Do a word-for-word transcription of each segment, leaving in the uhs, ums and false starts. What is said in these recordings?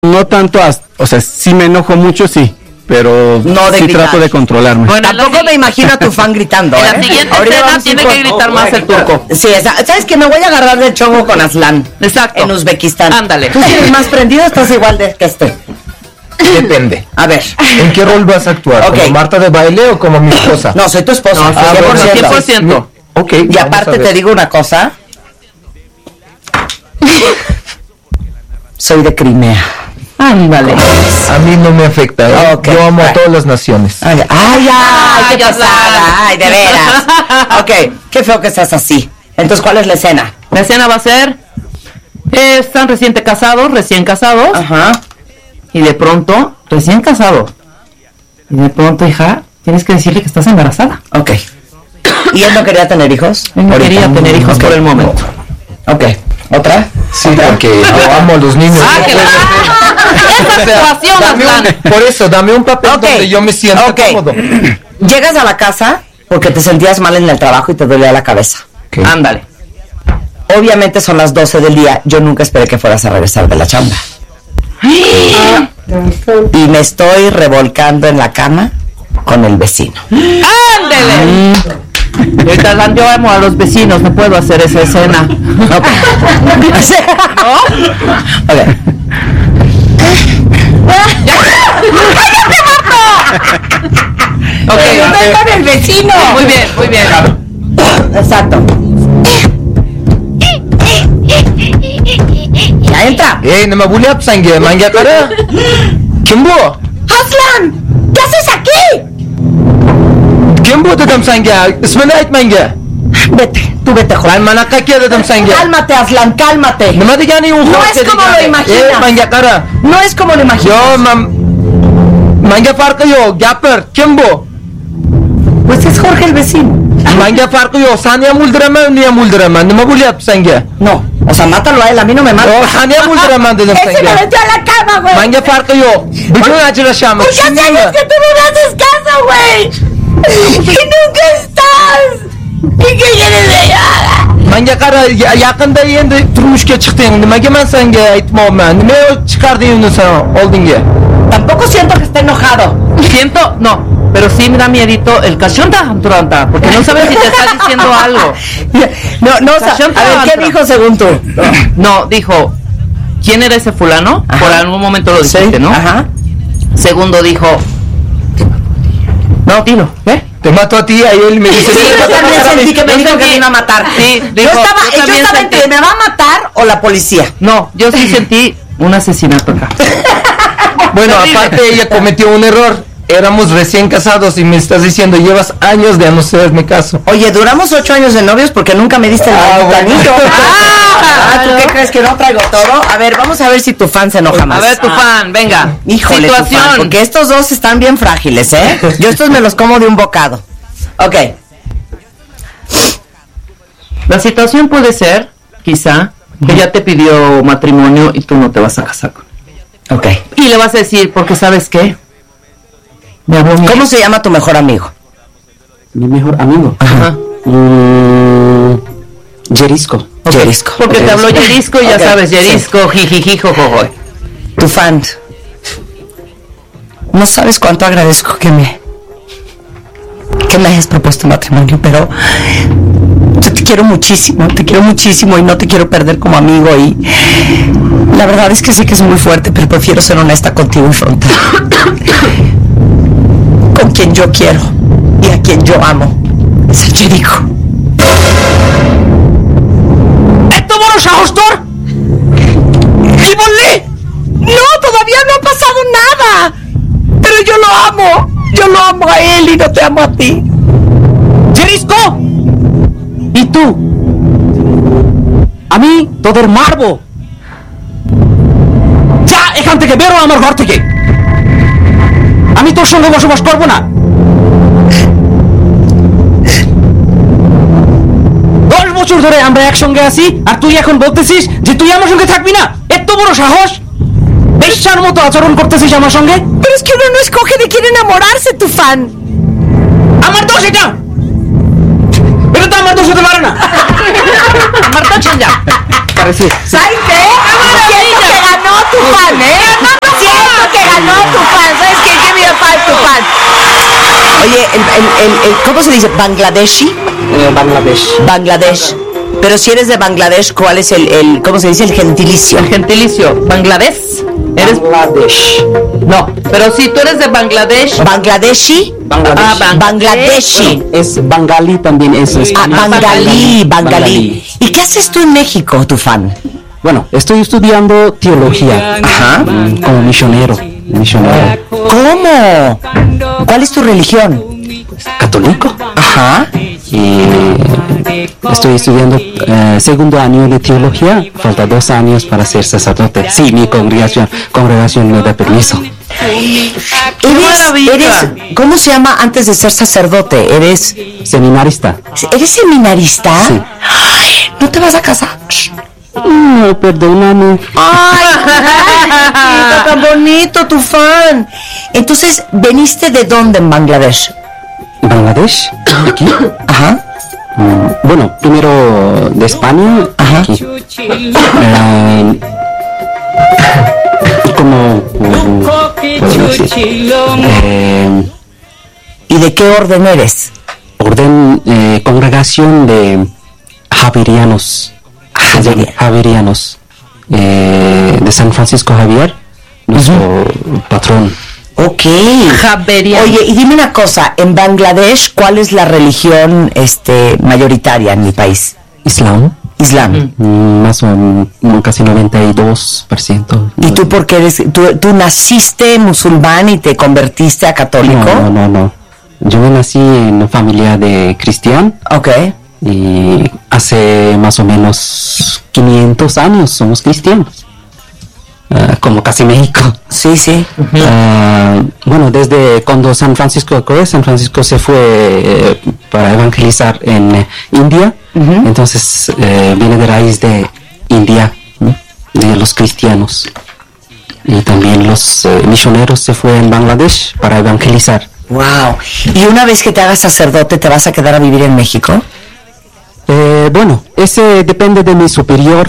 no tanto, hasta, o sea, sí me enojo mucho, sí, pero no de sí gritar. trato de controlarme. Bueno, tampoco si... me imagino a tu fan gritando. En ¿eh? la siguiente escena tiene con... que gritar oh, más el turco. Sí, esa, ¿sabes qué? Me voy a agarrar del chongo con Aslan. Exacto. En Uzbekistán. Ándale. ¿Tú tienes más prendido o estás igual de que este? Depende. A ver. ¿En qué rol vas a actuar? Okay. ¿Como Marta de baile o como mi esposa? No, soy tu esposa. No, ah, cien por ciento. cien por ciento. Ok. Y aparte te digo una cosa. Soy de Crimea. Ándale. A mí no me afecta, ¿eh? Okay. Yo amo a todas las naciones. Ay, ay, ay, qué pasada. Ay, de veras. Ok, qué feo que estás así. Entonces, ¿cuál es la escena? La escena va a ser... Eh, están recién casados, recién casados. Ajá. Y de pronto, recién casado. Y de pronto, hija, tienes que decirle que estás embarazada. Ok. ¿Y él no quería tener hijos? Él no quería tener hijos okay. por el momento. Ok. ¿Otra? Sí, ¿otra? Porque yo amo a los niños. Ah, que esa situación, dame un, por eso, dame un papel okay. donde yo me siento okay. cómodo. Llegas a la casa porque te sentías mal en el trabajo y te dolía la cabeza. Okay. Ándale. Obviamente son las doce del día. Yo nunca esperé que fueras a regresar de la chamba. Ah. Y me estoy revolcando en la cama con el vecino. ¡Ándele! Ahorita yo amo a los vecinos, no puedo hacer esa escena. Okay. ¿No? Ok. Ok, estoy con el vecino. Muy bien, muy bien. Exacto. Ya entra. Ey, no me voy a sangre, manga cara. ¿Quién bu? Aslan, ¿qué haces aquí? ¿Quién bu dedim sanga? İsmini aytmanga. Vete, tú vete, joder. Ben mana qaqqa dedim sanga. Cálmate, Aslan, cálmate. Nima degani u? No es como lo imaginas. Ey, manga qara. No es como lo imaginas. Yo, man, manga farqi yo'q. Gapir. Kim bu? Pues es Jorge el vecino. Manga farqi yo'q. Seni ham o'ldiraman, uni ham o'ldiraman. Nima bo'lyapti senga? No, o sea, mátalo a él, a mí no me mata. No, seni ham o'ldiraman dedim senga. Ese me metió a la cama, güey. Manga farqi yo'q. Bugun ajrashamiz. Pues ya sabes que tú no me haces caso, güey. Y nunca estás. ¿Y qué quieres de ella? Manga qara, yaqinda endi turmushga chiqding. Nimaga men senga aytmoqman? Nima chiqarding uni sen oldinga? Tampoco siento que esté enojado. Siento, no, pero sí me da miedito el cachonta, porque no sabes si te está diciendo algo. No, no, a ver, ¿qué dijo según tú? No, dijo, ¿quién era ese fulano? Ajá. Por algún momento lo dijiste, ¿no? Ajá. Segundo dijo, no, dilo, ¿eh? Te mato a ti y él me dice... Sí, yo también sentí que me dijo que me iba a matar. Sí, dijo, yo estaba, yo, yo estaba entre me va a matar o la policía. No, yo sí sentí un asesinato acá. Bueno, aparte ella cometió un error. Éramos recién casados y me estás diciendo, llevas años de no hacerme caso. Oye, duramos ocho años de novios porque nunca me diste el ah, anillo. Ah, ¿tú qué crees que no traigo todo? A ver, vamos a ver si tu fan se enoja más. A ver, tu fan, venga. Híjole, situación. Tu fan, porque estos dos están bien frágiles, ¿eh? Yo estos me los como de un bocado. Ok. La situación puede ser, quizá, que ya te pidió matrimonio y tú no te vas a casar con él. Ok. Y le vas a decir, porque ¿sabes qué? ¿Cómo se llama tu mejor amigo? Mi mejor amigo. Ajá. Mm, Yerisco. Okay. Yerisco. Porque Yerisco. te habló Yerisco y ya okay. sabes, Yerisco, sí. jijiji, jojojo. Tu fan. No sabes cuánto agradezco que me que me hayas propuesto matrimonio, pero yo te quiero muchísimo, te quiero muchísimo y no te quiero perder como amigo y la verdad es que sé que es muy fuerte, pero prefiero ser honesta contigo y frontal. Con quien yo quiero y a quien yo amo es el Jericho. ¿Esto বড় সাহস তোর? ¿Qué বললি? No, todavía no ha pasado nada. Pero yo lo amo. Yo lo amo a él y no te amo a ti. Jericho! ¿Y tú? আমি তোদের মারবো। যা এখান থেকে বেরো আমার ঘর থেকে। আমি তোর সঙ্গে বসবাস করব না। দশ বছর ধরে আমরা একসঙ্গে আছি আর তুই এখন বলতেছিস যে তুই আমার সঙ্গে থাকবি না? এত বড় সাহস? বেশ্যার মতো আচরণ করতেছিস আমার সঙ্গে? Pero es que uno no escoge de quién enamorarse, tu fan. আমার দোষ এটা? এটা তো আমার দোষ হতে পারে না। Marta Chanya. Parece. ¿Sabes qué? Siento que ganó tu fan, ¿eh? Siento que ganó tu fan. ¿Sabes qué? Give me a five tu fan. Oye, el, el, el, el, ¿cómo se dice? ¿Bangladeshi? Eh, Bangladesh. Bangladesh. Pero si eres de Bangladesh, ¿cuál es el, el ¿cómo se dice? El gentilicio. El gentilicio. Bangladesh. ¿Eres? Bangladesh. No, pero si tú eres de Bangladesh. ¿Bangladeshi? Bangladesh. Ah, Bangladesh. Bangladeshi. Bueno, es Bangalí también, es. es Ah, Bangalí, Bangalí. Bangalí. ¿Y qué haces tú en México, tu fan? Bueno, estoy estudiando teología. Ajá. mm, Como misionero. Misionero. ¿Cómo? ¿Cuál es tu religión? Católico. Ajá. Y estoy estudiando eh, segundo año de teología. Falta dos años para ser sacerdote. Sí, mi congregación, congregación me da permiso. Eres, maravilla! eres, ¿cómo se llama antes de ser sacerdote? ¿Eres, Seminarista. eres seminarista? Sí. Ay, ¿no te vas a casar? No, perdóname. ¡Ay, Marquita, tan bonito tu fan! Entonces, ¿veniste de dónde en Bangladesh? Bangladesh, aquí. Ajá. Mm, Bueno, primero de España, Ajá. aquí. Eh, como, mm, puedo decir, eh, ¿Y de qué orden eres? orden, eh, congregación de Javerianos. Javier. Javerianos. eh, de San Francisco Javier, nuestro patrón. Ok. Javeriano. Oye, y dime una cosa, en Bangladesh, ¿cuál es la religión este, mayoritaria en mi país? Islam. Islam. Mm, Más o menos casi noventa y dos por ciento. ¿Y tú por qué eres, tú, tú naciste musulmán y te convertiste a católico? No, no, no, no. Yo nací en una familia de cristiano Ok. y hace más o menos quinientos años somos cristianos. Ah, como casi México. Sí, sí. Ah, bueno, desde cuando San Francisco de Correa, San Francisco se fue eh, para evangelizar en eh, India, Ujú. entonces eh, viene de raíz de India, ¿no? De los cristianos. Y también los eh, misioneros se fue en Bangladesh para evangelizar. Wow. ¿Y una vez que te hagas sacerdote, te vas a quedar a vivir en México? Eh, bueno, ese depende de mi superior,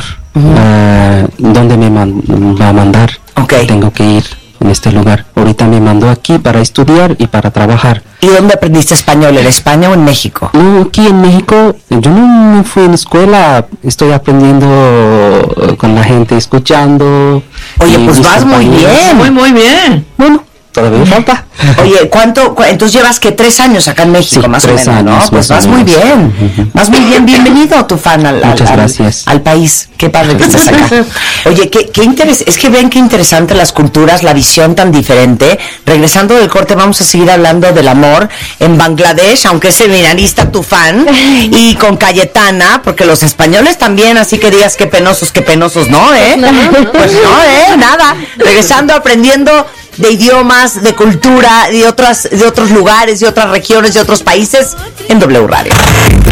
uh, dónde me man- va a mandar. Ok. Tengo que ir en este lugar. Ahorita me mandó aquí para estudiar y para trabajar. ¿Y dónde aprendiste español? ¿En España o en México? No, aquí en México, yo no, no fui en escuela, estoy aprendiendo eh, con la gente, escuchando. Oye, y pues mis vas muy compañeros. bien. Muy, muy bien. Bueno, todavía falta. Oye, ¿cuánto? cu- entonces llevas que tres años acá en México, Sí, más o tres menos, ¿no? años, Pues más o vas muy menos. bien. Ujú. Vas muy bien. Bienvenido, tu fan, al, al- Muchas al- gracias. al país. Qué padre que estés acá. Oye, qué, qué interes es que ven qué interesante las culturas, la visión tan diferente. Regresando del corte, vamos a seguir hablando del amor en Bangladesh, aunque es seminarista tu fan, y con Cayetana, porque los españoles también, así que digas qué penosos, qué penosos, ¿no? ¿Eh? Pues no, ¿eh? Nada. Regresando, aprendiendo de idiomas, de cultura, de otras, de otros lugares, de otras regiones, de otros países en W Radio.